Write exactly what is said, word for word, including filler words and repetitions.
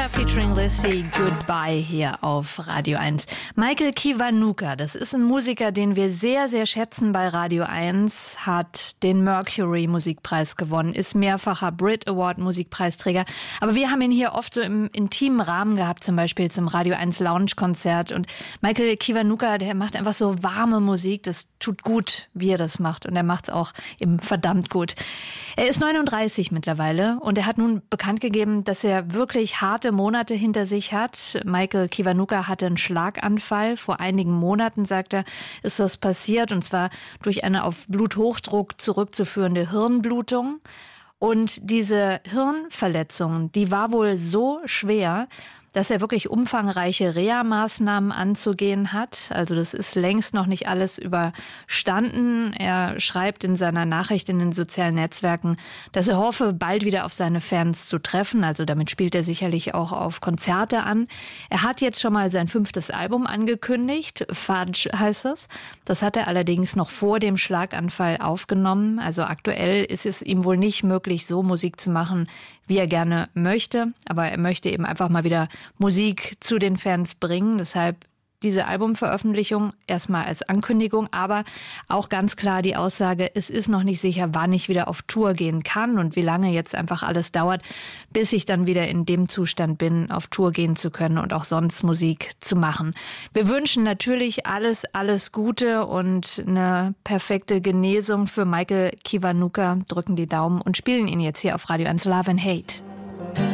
featuring Lissy, Goodbye hier auf Radio eins. Michael Kiwanuka, das ist ein Musiker, den wir sehr, sehr schätzen bei Radio eins, hat den Mercury Musikpreis gewonnen, ist mehrfacher Brit Award Musikpreisträger. Aber wir haben ihn hier oft so im intimen Rahmen gehabt, zum Beispiel zum Radio eins Lounge Konzert. Und Michael Kiwanuka, der macht einfach so warme Musik, das tut gut, wie er das macht. Und er macht es auch eben verdammt gut. Er ist neununddreißig mittlerweile und er hat nun bekannt gegeben, dass er wirklich harte Monate hinter sich hat. Michael Kiwanuka hatte einen Schlaganfall. Vor einigen Monaten, sagt er, ist das passiert, und zwar durch eine auf Bluthochdruck zurückzuführende Hirnblutung. Und diese Hirnverletzung, die war wohl so schwer, dass er wirklich umfangreiche Reha-Maßnahmen anzugehen hat. Also das ist längst noch nicht alles überstanden. Er schreibt in seiner Nachricht in den sozialen Netzwerken, dass er hoffe, bald wieder auf seine Fans zu treffen. Also damit spielt er sicherlich auch auf Konzerte an. Er hat jetzt schon mal sein fünftes Album angekündigt. Fudge heißt es. Das hat er allerdings noch vor dem Schlaganfall aufgenommen. Also aktuell ist es ihm wohl nicht möglich, so Musik zu machen, wie er gerne möchte. Aber er möchte eben einfach mal wieder Musik zu den Fans bringen. Deshalb diese Albumveröffentlichung erstmal als Ankündigung, aber auch ganz klar die Aussage, es ist noch nicht sicher, wann ich wieder auf Tour gehen kann und wie lange jetzt einfach alles dauert, bis ich dann wieder in dem Zustand bin, auf Tour gehen zu können und auch sonst Musik zu machen. Wir wünschen natürlich alles, alles Gute und eine perfekte Genesung für Michael Kiwanuka, drücken die Daumen und spielen ihn jetzt hier auf Radio eins Love and Hate.